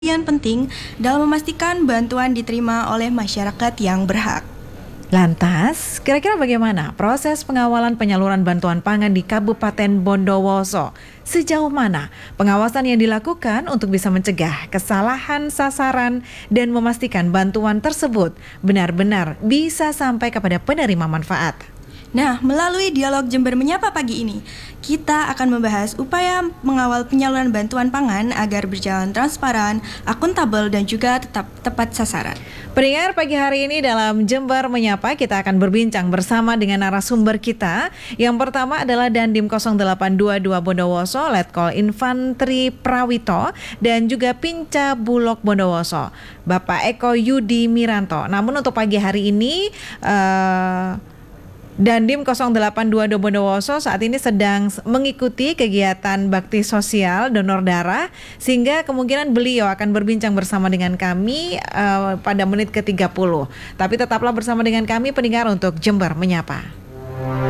bagian penting dalam memastikan bantuan diterima oleh masyarakat yang berhak. Lantas, kira-kira bagaimana proses pengawalan penyaluran bantuan pangan di Kabupaten Bondowoso? Sejauh mana pengawasan yang dilakukan untuk bisa mencegah kesalahan sasaran dan memastikan bantuan tersebut benar-benar bisa sampai kepada penerima manfaat? Nah, melalui dialog Jember Menyapa pagi ini, kita akan membahas upaya mengawal penyaluran bantuan pangan agar berjalan transparan, akuntabel, dan juga tetap tepat sasaran. Pendengar, pagi hari ini dalam Jember Menyapa kita akan berbincang bersama dengan narasumber kita. Yang pertama adalah Dandim 0822 Bondowoso, Letkol Infantri Prawito, dan juga Pinca Bulog Bondowoso, Bapak Eko Yudi Miranto. Namun untuk pagi hari ini Dandim 0822 Bondowoso saat ini sedang mengikuti kegiatan bakti sosial donor darah, sehingga kemungkinan beliau akan berbincang bersama dengan kami pada menit ke-30. Tapi tetaplah bersama dengan kami pendengar untuk Jember Menyapa.